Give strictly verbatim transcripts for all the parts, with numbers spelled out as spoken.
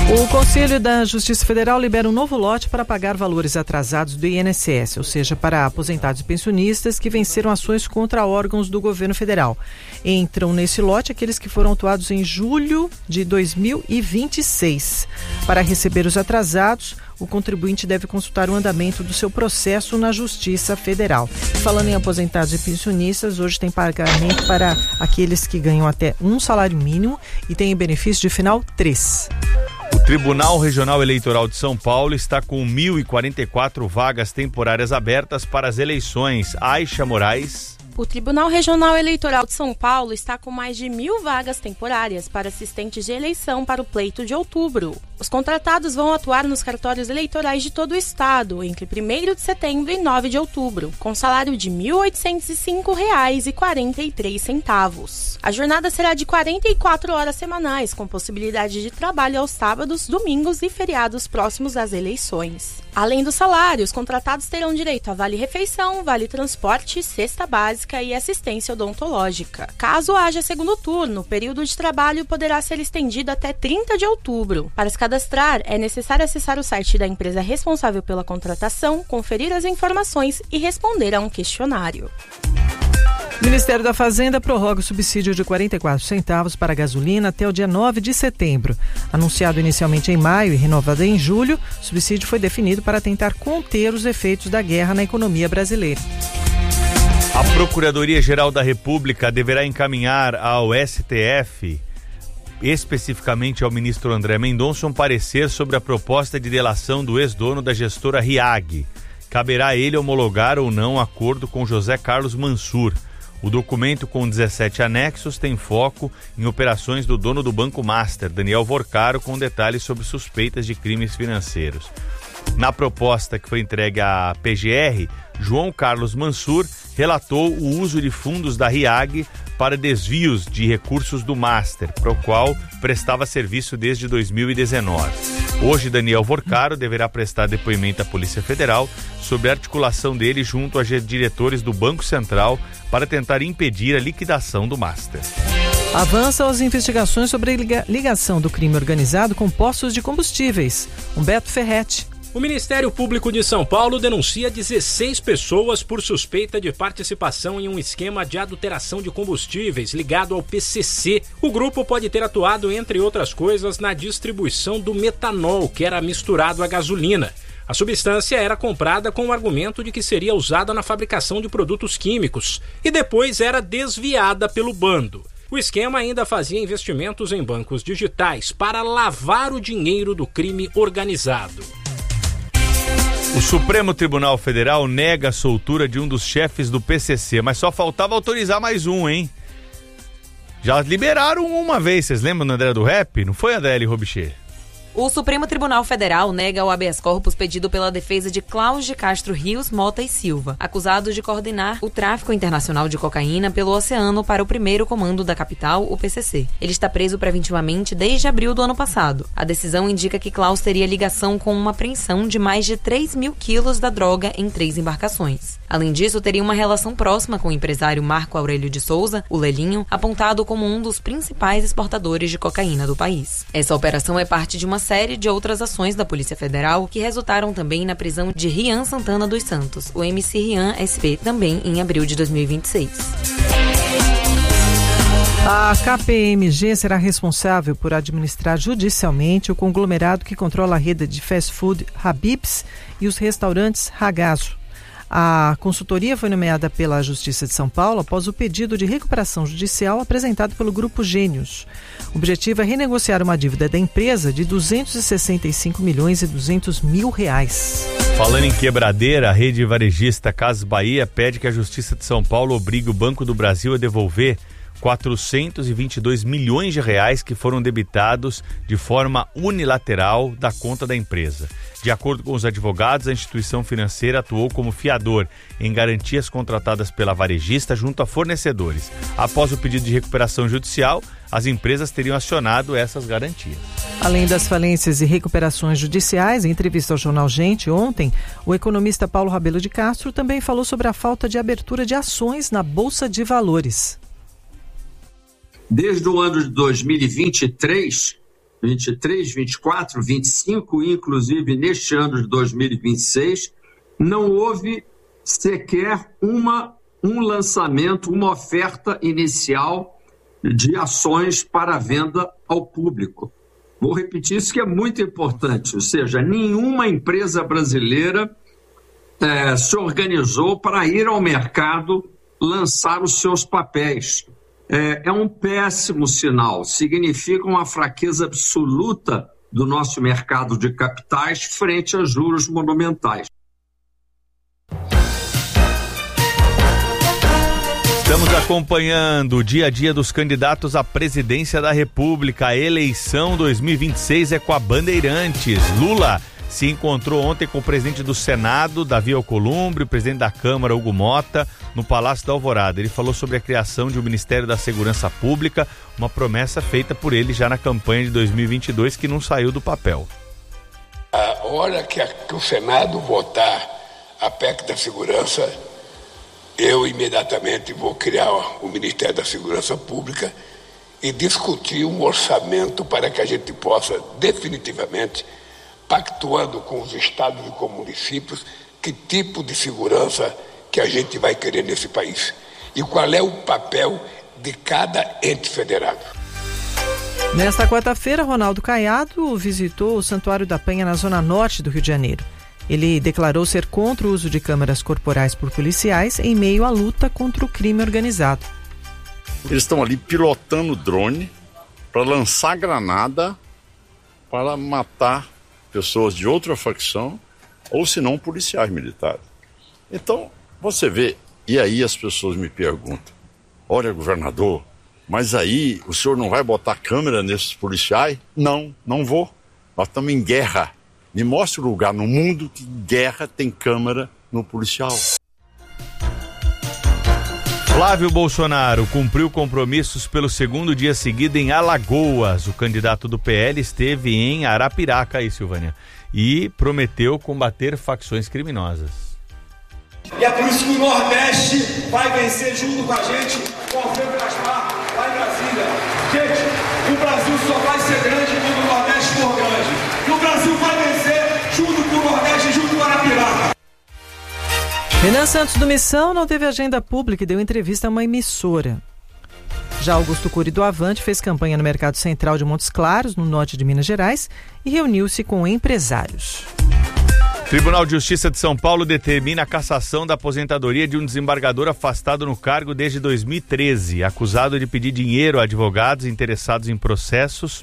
O Conselho da Justiça Federal libera um novo lote para pagar valores atrasados do I N S S, ou seja, para aposentados e pensionistas que venceram ações contra órgãos do governo federal. Entram nesse lote aqueles que foram autuados em julho de dois mil e vinte e seis. Para receber os atrasados, o contribuinte deve consultar o andamento do seu processo na Justiça Federal. Falando em aposentados e pensionistas, hoje tem pagamento para aqueles que ganham até um salário mínimo e têm benefício de final três. O Tribunal Regional Eleitoral de São Paulo está com mil e quarenta e quatro vagas temporárias abertas para as eleições. Aixa Moraes. O Tribunal Regional Eleitoral de São Paulo está com mais de mil vagas temporárias para assistentes de eleição para o pleito de outubro. Os contratados vão atuar nos cartórios eleitorais de todo o estado entre primeiro de setembro e nove de outubro, com salário de mil oitocentos e cinco reais e quarenta e três centavos. A jornada será de quarenta e quatro horas semanais, com possibilidade de trabalho aos sábados, domingos e feriados próximos às eleições. Além do salário, os contratados terão direito a vale-refeição, vale-transporte, cesta básica e assistência odontológica. Caso haja segundo turno, o período de trabalho poderá ser estendido até trinta de outubro. Para se cadastrar, é necessário acessar o site da empresa responsável pela contratação, conferir as informações e responder a um questionário. O Ministério da Fazenda prorroga o subsídio de quarenta e quatro centavos para a gasolina até o dia nove de setembro. Anunciado inicialmente em maio e renovado em julho, o subsídio foi definido para tentar conter os efeitos da guerra na economia brasileira. A Procuradoria-Geral da República deverá encaminhar ao S T F, especificamente ao ministro André Mendonça, um parecer sobre a proposta de delação do ex-dono da gestora RIAG. Caberá a ele homologar ou não acordo com José Carlos Mansur. O documento, com dezessete anexos, tem foco em operações do dono do Banco Master, Daniel Vorcaro, com detalhes sobre suspeitas de crimes financeiros. Na proposta que foi entregue à P G R, João Carlos Mansur relatou o uso de fundos da RIAG para desvios de recursos do Master, para o qual prestava serviço desde dois mil e dezenove. Hoje, Daniel Vorcaro deverá prestar depoimento à Polícia Federal sobre a articulação dele junto a diretores do Banco Central para tentar impedir a liquidação do Master. Avançam as investigações sobre a ligação do crime organizado com postos de combustíveis. Humberto Ferretti. O Ministério Público de São Paulo denuncia dezesseis pessoas por suspeita de participação em um esquema de adulteração de combustíveis ligado ao P C C. O grupo pode ter atuado, entre outras coisas, na distribuição do metanol, que era misturado à gasolina. A substância era comprada com o argumento de que seria usada na fabricação de produtos químicos e depois era desviada pelo bando. O esquema ainda fazia investimentos em bancos digitais para lavar o dinheiro do crime organizado. O Supremo Tribunal Federal nega a soltura de um dos chefes do P C C, mas só faltava autorizar mais um, hein? Já liberaram uma vez, vocês lembram do André do Rap? Não foi, Adele Robichê? O Supremo Tribunal Federal nega o habeas corpus pedido pela defesa de Cláudio de Castro Rios Mota e Silva, acusado de coordenar o tráfico internacional de cocaína pelo oceano para o primeiro comando da capital, o P C C. Ele está preso preventivamente desde abril do ano passado. A decisão indica que Cláudio teria ligação com uma apreensão de mais de três mil quilos da droga em três embarcações. Além disso, teria uma relação próxima com o empresário Marco Aurélio de Souza, o Lelinho, apontado como um dos principais exportadores de cocaína do país. Essa operação é parte de uma série de outras ações da Polícia Federal que resultaram também na prisão de Rian Santana dos Santos, o M C Rian S P, também em abril de dois mil e vinte e seis. A K P M G será responsável por administrar judicialmente o conglomerado que controla a rede de fast food Habib's e os restaurantes Ragazzo. A consultoria foi nomeada pela Justiça de São Paulo após o pedido de recuperação judicial apresentado pelo Grupo Gênios. O objetivo é renegociar uma dívida da empresa de duzentos e sessenta e cinco milhões e duzentos mil reais. Falando em quebradeira, a rede varejista Casas Bahia pede que a Justiça de São Paulo obrigue o Banco do Brasil a devolver quatrocentos e vinte e dois milhões de reais que foram debitados de forma unilateral da conta da empresa. De acordo com os advogados, a instituição financeira atuou como fiador em garantias contratadas pela varejista junto a fornecedores. Após o pedido de recuperação judicial, as empresas teriam acionado essas garantias. Além das falências e recuperações judiciais, em entrevista ao jornal Gente ontem, o economista Paulo Rabelo de Castro também falou sobre a falta de abertura de ações na Bolsa de Valores. Desde o ano de dois mil e vinte e três, vinte e três, vinte e quatro, vinte e cinco, inclusive neste ano de dois mil e vinte e seis, não houve sequer uma, um lançamento, uma oferta inicial de ações para venda ao público. Vou repetir isso que é muito importante, ou seja, nenhuma empresa brasileira é, se organizou para ir ao mercado lançar os seus papéis. É, é um péssimo sinal, significa uma fraqueza absoluta do nosso mercado de capitais frente a juros monumentais. Estamos acompanhando o dia a dia dos candidatos à presidência da República. A eleição dois mil e vinte e seis é com a Bandeirantes. Lula se encontrou ontem com o presidente do Senado, Davi Alcolumbre, o presidente da Câmara, Hugo Mota, no Palácio da Alvorada. Ele falou sobre a criação de um Ministério da Segurança Pública, uma promessa feita por ele já na campanha de dois mil e vinte e dois, que não saiu do papel. A hora que, a, que o Senado votar a P E C da Segurança, eu imediatamente vou criar o Ministério da Segurança Pública e discutir um orçamento para que a gente possa definitivamente, pactuando com os estados e com municípios, que tipo de segurança que a gente vai querer nesse país e qual é o papel de cada ente federado. Nesta quarta-feira, Ronaldo Caiado visitou o Santuário da Penha na zona norte do Rio de Janeiro. Ele declarou ser contra o uso de câmeras corporais por policiais em meio à luta contra o crime organizado. Eles estão ali pilotando drone para lançar granada para matar pessoas de outra facção ou se não policiais militares. Então, você vê, e aí as pessoas me perguntam, olha, governador, mas aí o senhor não vai botar câmera nesses policiais? Não, não vou. Nós estamos em guerra. Me mostre um lugar no mundo que guerra tem câmera no policial. Flávio Bolsonaro cumpriu compromissos pelo segundo dia seguido em Alagoas. O candidato do P L esteve em Arapiraca, aí, Silvânia, e prometeu combater facções criminosas. E é por isso que o Nordeste vai vencer junto com a gente, com o Alfredo Gaspar, lá em Brasília. Gente, o Brasil só vai ser grande quando o Nordeste for grande. E o Brasil vai vencer junto com o Nordeste, junto com a Arapiraca. Renan Santos do Missão não teve agenda pública e deu entrevista a uma emissora. Já Augusto Cury do Avante fez campanha no Mercado Central de Montes Claros, no norte de Minas Gerais, e reuniu-se com empresários. Tribunal de Justiça de São Paulo determina a cassação da aposentadoria de um desembargador afastado no cargo desde dois mil e treze, acusado de pedir dinheiro a advogados interessados em processos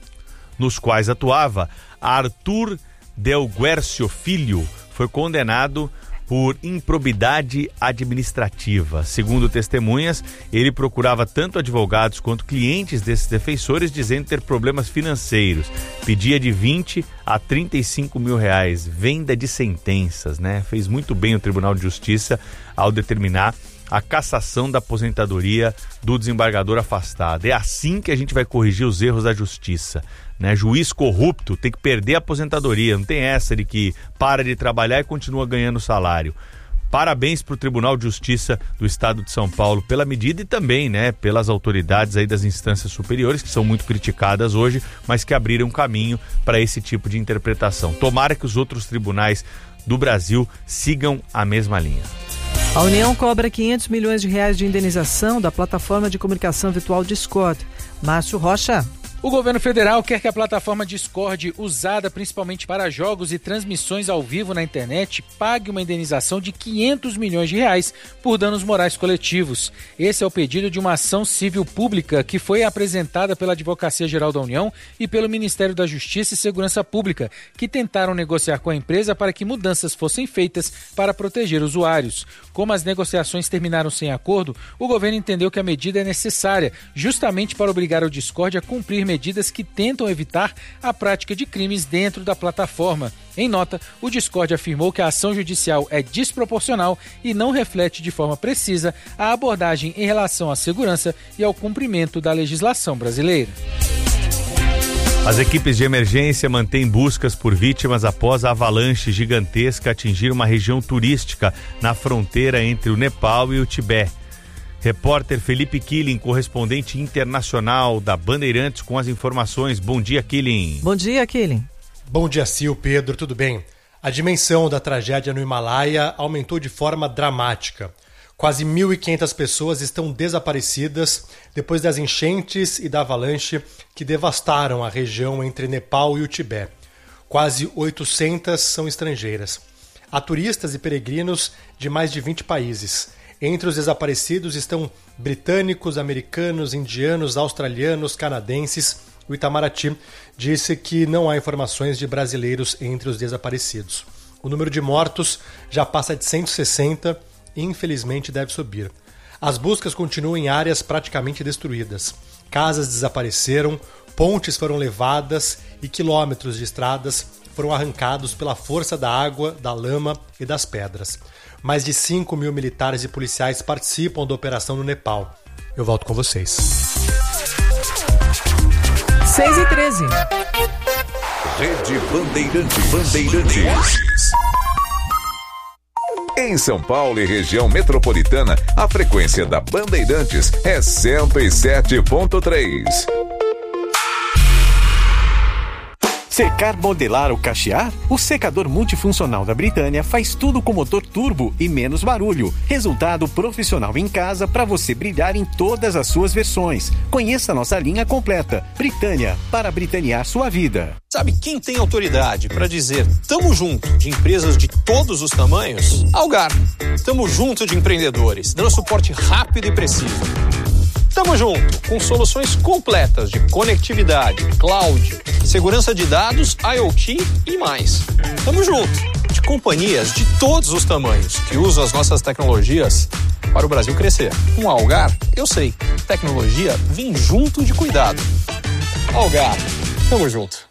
nos quais atuava. Arthur Del Guercio Filho foi condenado por improbidade administrativa. Segundo testemunhas, ele procurava tanto advogados quanto clientes desses defensores, dizendo ter problemas financeiros. Pedia de vinte a trinta e cinco mil reais. Venda de sentenças, né? Fez muito bem o Tribunal de Justiça ao determinar a cassação da aposentadoria do desembargador afastado. É assim que a gente vai corrigir os erros da justiça, né? Juiz corrupto tem que perder a aposentadoria, não tem essa de que para de trabalhar e continua ganhando salário. Parabéns para o Tribunal de Justiça do Estado de São Paulo pela medida e também, né, pelas autoridades aí das instâncias superiores, que são muito criticadas hoje, mas que abriram caminho para esse tipo de interpretação. Tomara que os outros tribunais do Brasil sigam a mesma linha. A União cobra quinhentos milhões de reais de indenização da plataforma de comunicação virtual Discord. Márcio Rocha. O governo federal quer que a plataforma Discord, usada principalmente para jogos e transmissões ao vivo na internet, pague uma indenização de quinhentos milhões de reais por danos morais coletivos. Esse é o pedido de uma ação civil pública que foi apresentada pela Advocacia Geral da União e pelo Ministério da Justiça e Segurança Pública, que tentaram negociar com a empresa para que mudanças fossem feitas para proteger usuários. Como as negociações terminaram sem acordo, o governo entendeu que a medida é necessária, justamente para obrigar o Discord a cumprir medidas que tentam evitar a prática de crimes dentro da plataforma. Em nota, o Discord afirmou que a ação judicial é desproporcional e não reflete de forma precisa a abordagem em relação à segurança e ao cumprimento da legislação brasileira. As equipes de emergência mantêm buscas por vítimas após a avalanche gigantesca atingir uma região turística na fronteira entre o Nepal e o Tibete. Repórter Felipe Killing, correspondente internacional da Bandeirantes, com as informações. Bom dia, Killing. Bom dia, Killing. Bom dia, Sil, Pedro, tudo bem? A dimensão da tragédia no Himalaia aumentou de forma dramática. Quase mil e quinhentas pessoas estão desaparecidas depois das enchentes e da avalanche que devastaram a região entre Nepal e o Tibete. Quase oitocentas são estrangeiras. Há turistas e peregrinos de mais de vinte países. Entre os desaparecidos estão britânicos, americanos, indianos, australianos, canadenses. O Itamaraty disse que não há informações de brasileiros entre os desaparecidos. O número de mortos já passa de cento e sessenta e infelizmente deve subir. As buscas continuam em áreas praticamente destruídas. Casas desapareceram, pontes foram levadas e quilômetros de estradas foram arrancados pela força da água, da lama e das pedras. Mais de cinco mil militares e policiais participam da operação no Nepal. Eu volto com vocês. seis e treze. Rede Bandeirantes. Bandeirantes. Em São Paulo e região metropolitana, a frequência da Bandeirantes é cento e sete ponto três. Secar, modelar ou cachear? O secador multifuncional da Britânia faz tudo com motor turbo e menos barulho. Resultado profissional em casa para você brilhar em todas as suas versões. Conheça nossa linha completa. Britânia, para britanear sua vida. Sabe quem tem autoridade para dizer tamo junto de empresas de todos os tamanhos? Algar. Tamo junto de empreendedores, dando suporte rápido e preciso. Tamo junto com soluções completas de conectividade, cloud, segurança de dados, IoT e mais. Tamo junto de companhias de todos os tamanhos que usam as nossas tecnologias para o Brasil crescer. Com a Algar, eu sei, tecnologia vem junto de cuidado. Algar, tamo junto.